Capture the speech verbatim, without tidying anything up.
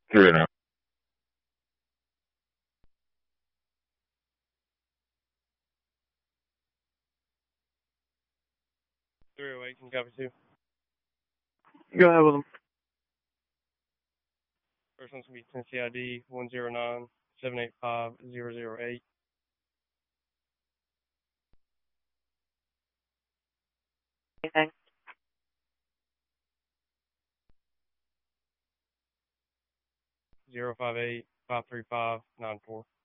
Three and a half. three oh eight, can copy two. Go ahead with them. First one's going to be Tennessee I D one zero nine seven eight five zero zero eight. Anything? zero five eight five three five nine four.